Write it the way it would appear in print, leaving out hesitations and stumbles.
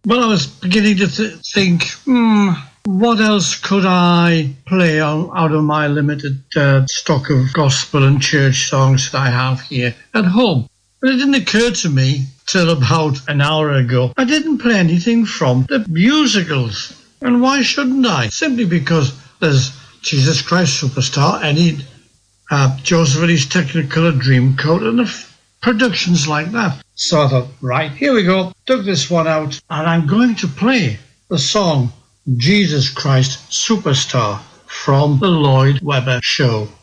Well, I was beginning to think, what else could I play out of my limited stock of gospel and church songs that I have here at home? But it didn't occur to me till about an hour ago. I didn't play anything from the musicals. And why shouldn't I? Simply because there's Jesus Christ Superstar, Enid, Joseph and his Technicolor Dreamcoat, and productions like that. So I thought, right, here we go. Took this one out, and I'm going to play the song Jesus Christ Superstar from the Lloyd Webber Show.